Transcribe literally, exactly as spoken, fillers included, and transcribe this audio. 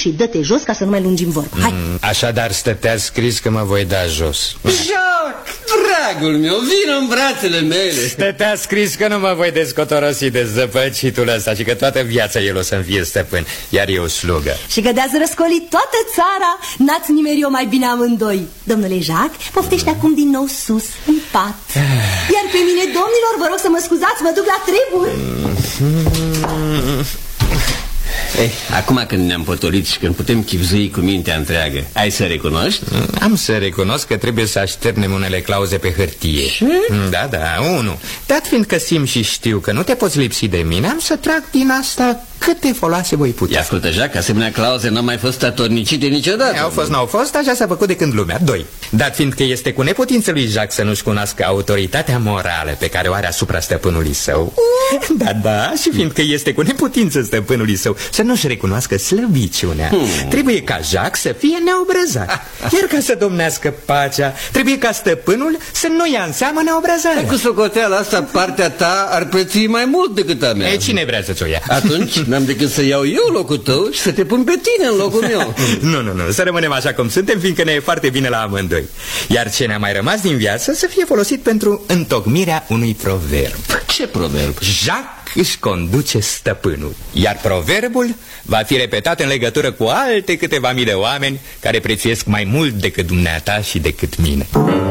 și dă-te jos ca să nu mai lungim vorba. Hai. mm, Așadar stătea scris că mă voi da jos. Jacques, dragul meu, vino în brațele mele. Stătea scris că nu mă voi descotorosi de zăpăcitul ăsta și că toată viața el o să-mi fie stăpân, iar eu slugă. Și că de-ați răscolit toată țara, n-ați nimerit-o mai bine amândoi. Domnule Jacques, poftește mm. acum din nou sus, în pat. Iar pe mine, domnilor, vă rog să mă scuzați, mă duc la treburi. mm. Ei, acum când ne-am potolit și când putem chibzui cu mintea întreagă, ai să recunoști? Am să recunosc că trebuie să așternem unele clauze pe hârtie. Ce? Da, da, unu. Dat fiind că simt și știu că nu te poți lipsi de mine, am să trag din asta câte foloase voi putea. Ia ascultă, Jacques, asemenea clauze n-au mai fost atornicite niciodată. Au fost, n-au fost, așa s-a făcut de când lumea. Doi. Dat fiind că este cu neputință lui Jacques să nu-și cunoască autoritatea morală pe care o are asupra stăpânului său. Da, da, și fiindcă este cu neputință stăpânului său să nu-și recunoască slăbiciunea, hmm. trebuie ca Jacques să fie neobrăzat. Iar ca să domnească pacea, trebuie ca stăpânul să nu ia în seamă neobrăzarea. Cu socoteala asta, partea ta ar prețui mai mult decât a mea. E, cine vrea să-ți o ia? Atunci n-am decât să iau eu locul tău și să te pun pe tine în locul meu. Nu, nu, nu, să rămânem așa cum suntem, fiindcă ne e foarte bine la amândoi. Iar ce ne-a mai rămas din viață să fie folosit pentru întocmirea unui proverb. Ce proverb? Jacques își conduce stăpânul. Iar proverbul va fi repetat în legătură cu alte câteva mii de oameni care prețuiesc mai mult decât dumneata și decât mine.